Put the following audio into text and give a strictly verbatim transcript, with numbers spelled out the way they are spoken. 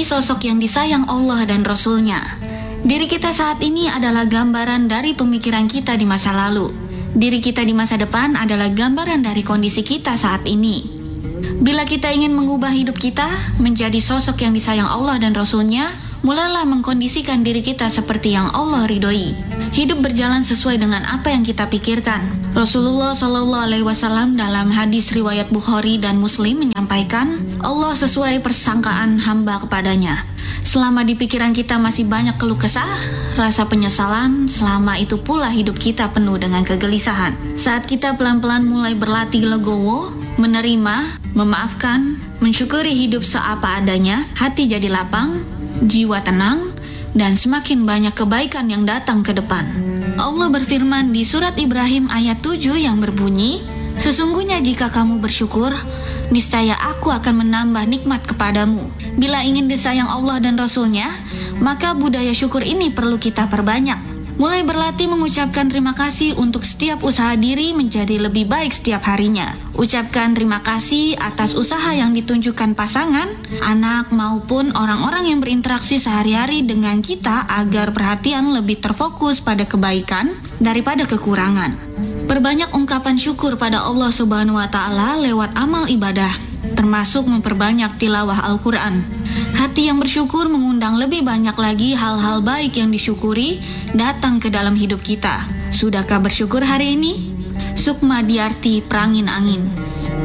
menjadi sosok yang disayang Allah dan Rasul-Nya. Diri kita saat ini adalah gambaran dari pemikiran kita di masa lalu. Diri kita di masa depan adalah gambaran dari kondisi kita saat ini. Bila kita ingin mengubah hidup kita menjadi sosok yang disayang Allah dan Rasul-Nya, mulailah mengkondisikan diri kita seperti yang Allah ridhoi. Hidup berjalan sesuai dengan apa yang kita pikirkan. Rasulullah shallallahu alaihi wasallam dalam hadis riwayat Bukhari dan Muslim menyampaikan, Allah sesuai persangkaan hamba kepadanya. Selama di pikiran kita masih banyak keluh kesah, rasa penyesalan, selama itu pula hidup kita penuh dengan kegelisahan. Saat kita pelan-pelan mulai berlatih legowo, menerima, memaafkan, mensyukuri hidup seapa adanya, hati jadi lapang, jiwa tenang, dan semakin banyak kebaikan yang datang ke depan. Allah berfirman di surat Ibrahim ayat tujuh yang berbunyi, sesungguhnya jika kamu bersyukur, niscaya aku akan menambah nikmat kepadamu. Bila ingin disayang Allah dan Rasul-Nya, maka budaya syukur ini perlu kita perbanyak. Mulai berlatih mengucapkan terima kasih untuk setiap usaha diri menjadi lebih baik setiap harinya. Ucapkan terima kasih atas usaha yang ditunjukkan pasangan, anak maupun orang-orang yang berinteraksi sehari-hari dengan kita agar perhatian lebih terfokus pada kebaikan daripada kekurangan. Perbanyak ungkapan syukur pada Allah Subhanahu wa Ta'ala lewat amal ibadah, termasuk memperbanyak tilawah Al-Quran. Hati yang bersyukur mengundang lebih banyak lagi hal-hal baik yang disyukuri datang ke dalam hidup kita. Sudahkah bersyukur hari ini? Sukma Diarti Prangin Angin.